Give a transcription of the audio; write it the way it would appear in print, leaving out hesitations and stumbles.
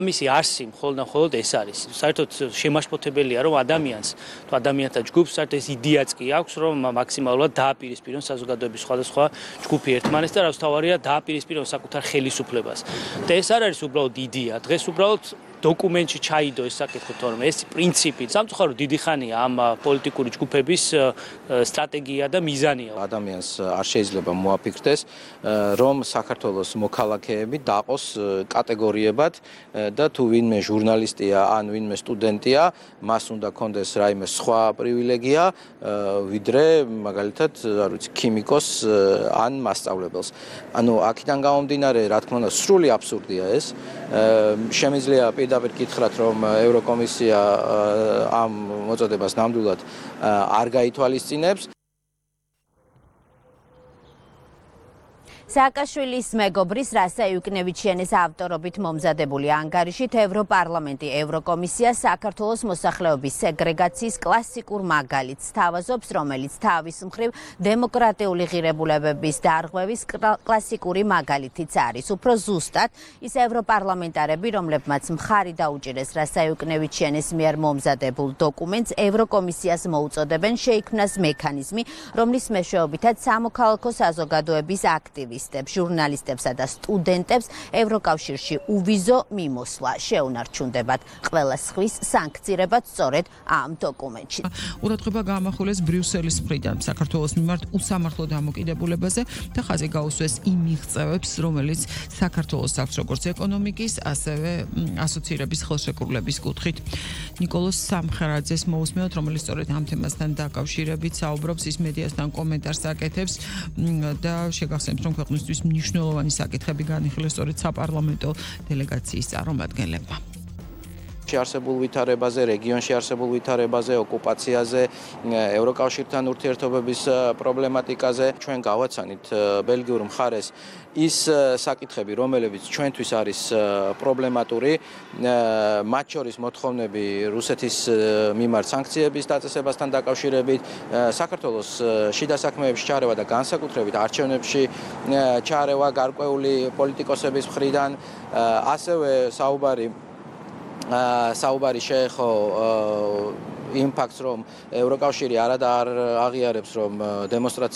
მისი არსი მხოლოდ ეს არის. საერთოდ შემაშფოთებელია, რომ ადამიანს, თუ ადამიანთა ჯგუფს საერთოდ ეს იდეაც კი აქვს, რომ მაქსიმალურად დააპირისპირონ საზოგადოების სხვადასხვა ჯგუფი ერთმანეთს და რაც თავარია დააპირისპირონ საკუთარ ხელისუფლებას. და ეს არ არის უბრალოდ იდეა, დღეს უბრალოდ დოკუმენტში ჩაიდო ეს საკითხი, თორემ ეს პრინციპი სამწუხაროდ დიდი ხანია ამ პოლიტიკური ჯგუფების სტრატეგია და მიზანია. ადამიანს არ შეიძლება მოაფიქრდეს, რომ საქართველოს მოქალაქეები დაყოს კატეგორიებად და თუ ვინმე ჟურნალისტია ან ვინმე სტუდენტია, მას უნდა კონდეს რაიმე სხვა პრივილეგია, ვიდრე მაგალითად, არ ვიცი, ქიმიკოს ან მასწავლებელს. ანუ აქედან გამომდინარე, რა თქმა უნდა, სრული აბსურდია ეს. შემიძლია პირდაპირ გითხრათ, რომ ევროკომისია ამ მოწოდებას ნამდვილად არ გაითვალისწინებს. სააკაშვილის მეგობრის რასა იუკნევიჩიანის ავტორობით მომზადებული ანგარიშით ევროპარლამენტი ევროკომისია საქართველოს მოსახლეობის სეგრეგაციის კლასიკურ მაგალითს თავაზობს, რომელიც თავის მხრივ დემოკრატიული ღირებულებების დარღვევის კლასიკური მაგალითიც არის. უფრო ზუსტად, ის ევროპარლამენტარები, რომლებმაც მხარი დაუჭირეს რასა იუკნევიჩიანის მიერ მომზადებულ დოკუმენტს, ევროკომისიას მოუწოდებენ შეიქმნას მექანიზმი, რომლის მეშვეობითაც სამოქალაქო საზოგადოების აქტივისტებს, ჟურნალისტებსა და სტუდენტებს ევროკავშირში უვიზო მიმოსვლა შეუნარჩუნდებათ. ყველა სხვის სანქცირებაც სწორედ ამ დოკუმენტში. ყურადღება გაამახვილეს ბრიუსელის მხრიდან საქართველოს მიმართ უსამართლო დამოკიდებულებაზე და ხაზი გაუსვეს იმ მიღწევებს, რომელიც საქართველოს აქვს როგორც ეკონომიკის, ასევე ასოცირების ხელშეკრულების კუთხით. ნიკოლოზ სამხერაძეს მოусმენთ, რომელიც სწორედ ამ თემასთან დაკავშირებით საუბრობს, ის მედიასთან კომენტარს აკეთებს და შეგახსენებთ, რომ ქვეყნისთვის მნიშვნელოვანი საკითხები განიხილეს სწორედ საპარლამენტო დელეგაციის წარმომადგენლებმა. არსებულ ვითარებაზე, რეგიონში არსებულ ვითარებაზე, ოკუპაციაზე, ევროკავშირთან ურთიერთობების პრობლემატიკაზე ჩვენ გავაცანით ბელგიურ მხარეს ის საკითხები, რომლებიც ჩვენთვის არის პრობლემატური, მათ შორის მოთხოვნები რუსეთის მიმართ სანქციების დაწესებასთან დაკავშირებით, საქართველოს შიდა საქმეებში ჩარევა და განსაკუთრებით არჩევნებში ჩარევა გარკვეული პოლიტიკოსების მხრიდან, ასევე საუბარი შეეხო იმ ფაქტს, რომ ევროკავშირი არადა არ აღიარებს, რომ დემონსტრაცია